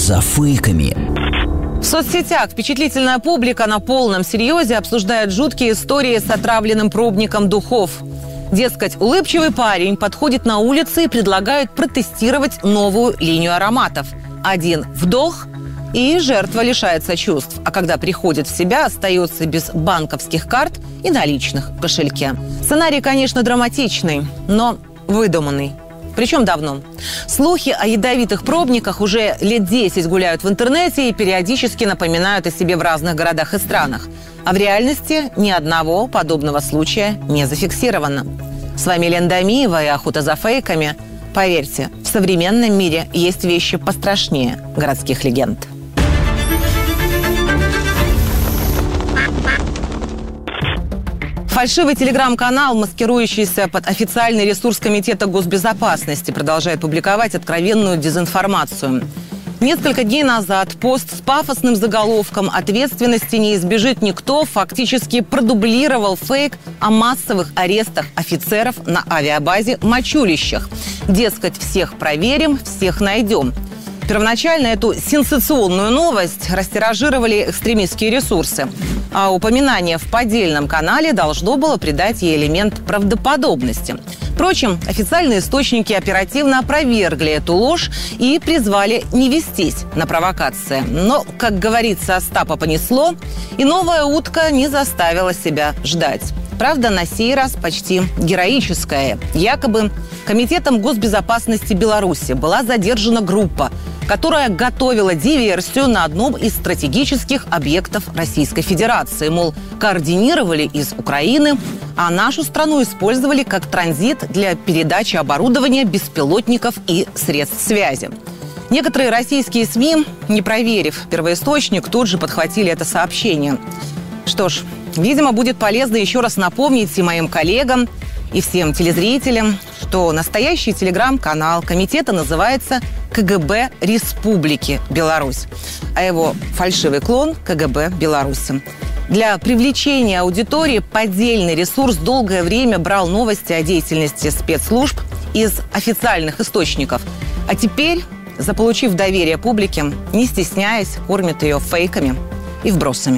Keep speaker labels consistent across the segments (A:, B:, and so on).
A: за фейками.
B: В соцсетях впечатлительная публика на полном серьезе обсуждает жуткие истории с отравленным пробником духов. Дескать, улыбчивый парень подходит на улице и предлагает протестировать новую линию ароматов. Один вдох, и жертва лишается чувств. А когда приходит в себя, остается без банковских карт и наличных в кошельке. Сценарий, конечно, драматичный, но выдуманный. Причем давно. Слухи о ядовитых пробниках уже лет 10 гуляют в интернете и периодически напоминают о себе в разных городах и странах. А в реальности ни одного подобного случая не зафиксировано. С вами Лена Дамиева и «Охота за фейками». Поверьте, в современном мире есть вещи пострашнее городских легенд. Фальшивый телеграм-канал, маскирующийся под официальный ресурс Комитета госбезопасности, продолжает публиковать откровенную дезинформацию. Несколько дней назад пост с пафосным заголовком «Ответственности не избежит никто» фактически продублировал фейк о массовых арестах офицеров на авиабазе Мачулищах. Дескать, всех проверим, всех найдем. Первоначально эту сенсационную новость растиражировали экстремистские ресурсы. А упоминание в поддельном канале должно было придать ей элемент правдоподобности. Впрочем, официальные источники оперативно опровергли эту ложь и призвали не вестись на провокации. Но, как говорится, Остапа понесло, и новая утка не заставила себя ждать. Правда, на сей раз почти героическая. Якобы Комитетом госбезопасности Беларуси была задержана группа, которая готовила диверсию на одном из стратегических объектов Российской Федерации. Мол, координировали из Украины, а нашу страну использовали как транзит для передачи оборудования, беспилотников и средств связи. Некоторые российские СМИ, не проверив первоисточник, тут же подхватили это сообщение. Что ж, видимо, будет полезно еще раз напомнить и моим коллегам, и всем телезрителям, что настоящий телеграм-канал комитета называется КГБ Республики Беларусь, а его фальшивый клон КГБ Беларуси. Для привлечения аудитории поддельный ресурс долгое время брал новости о деятельности спецслужб из официальных источников. А теперь, заполучив доверие публики, не стесняясь, кормит ее фейками и вбросами.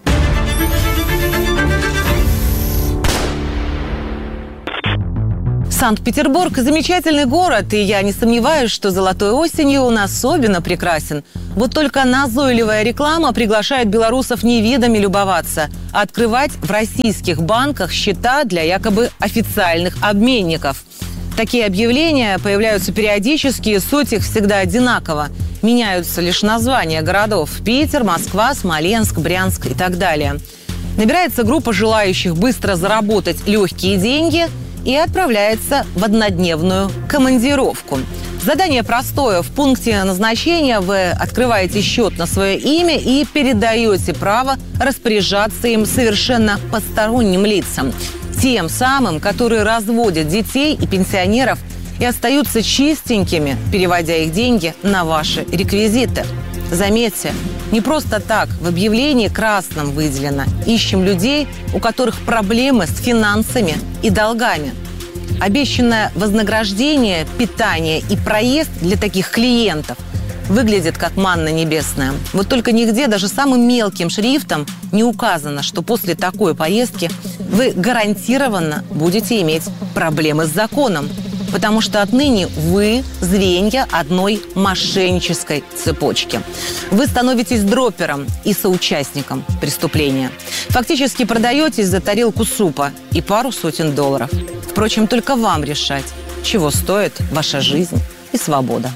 B: Санкт-Петербург – замечательный город, и я не сомневаюсь, что золотой осенью он особенно прекрасен. Вот только назойливая реклама приглашает белорусов не видами любоваться, а открывать в российских банках счета для якобы официальных обменников. Такие объявления появляются периодически, и суть их всегда одинакова. Меняются лишь названия городов – Питер, Москва, Смоленск, Брянск и так далее. Набирается группа желающих быстро заработать легкие деньги – и отправляется в однодневную командировку. Задание простое. В пункте назначения вы открываете счет на свое имя и передаете право распоряжаться им совершенно посторонним лицам. Тем самым, которые разводят детей и пенсионеров и остаются чистенькими, переводя их деньги на ваши реквизиты. Заметьте, не просто так в объявлении красным выделено «Ищем людей, у которых проблемы с финансами и долгами». Обещанное вознаграждение, питание и проезд для таких клиентов выглядит как манна небесная. Вот только нигде, даже самым мелким шрифтом, не указано, что после такой поездки вы гарантированно будете иметь проблемы с законом. Потому что отныне вы звенья одной мошеннической цепочки. Вы становитесь дропером и соучастником преступления. Фактически продаетесь за тарелку супа и пару сотен долларов. Впрочем, только вам решать, чего стоит ваша жизнь и свобода.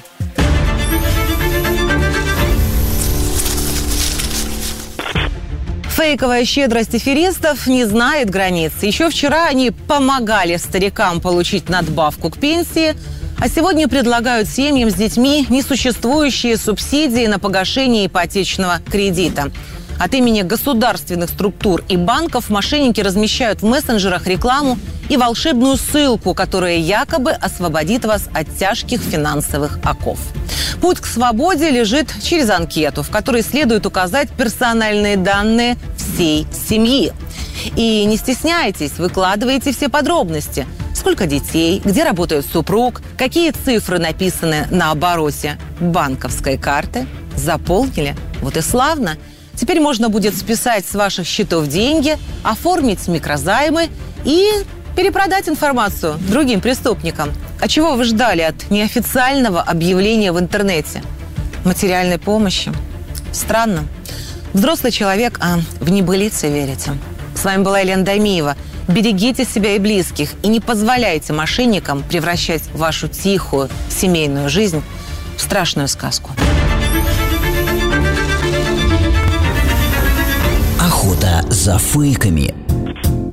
B: Фейковая щедрость аферистов не знает границ. Еще вчера они помогали старикам получить надбавку к пенсии, а сегодня предлагают семьям с детьми несуществующие субсидии на погашение ипотечного кредита. От имени государственных структур и банков мошенники размещают в мессенджерах рекламу и волшебную ссылку, которая якобы освободит вас от тяжких финансовых оков. Путь к свободе лежит через анкету, в которой следует указать персональные данные всей семьи. И не стесняйтесь, выкладывайте все подробности. Сколько детей, где работает супруг, какие цифры написаны на обороте банковской карты Заполнили? Вот и славно. Теперь можно будет списать с ваших счетов деньги, оформить микрозаймы и перепродать информацию другим преступникам. А чего вы ждали от неофициального объявления в интернете? Материальной помощи? Странно. Взрослый человек, а в небылицы верите. С вами была Елена Дамиева. Берегите себя и близких и не позволяйте мошенникам превращать вашу тихую семейную жизнь в страшную сказку.
A: Охота за фейками.